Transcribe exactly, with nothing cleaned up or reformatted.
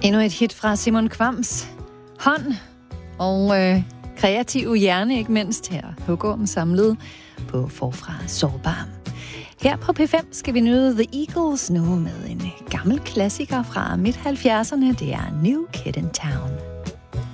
Endnu et hit fra Simon Kvams hånd og øh, kreative hjerne, ikke mindst her. Hugorm samlet på Forfra Sårbar. Her på P fem skal vi nyde The Eagles nu med en gammel klassiker fra midt halvfjerdserne. Det er New Kid in Town.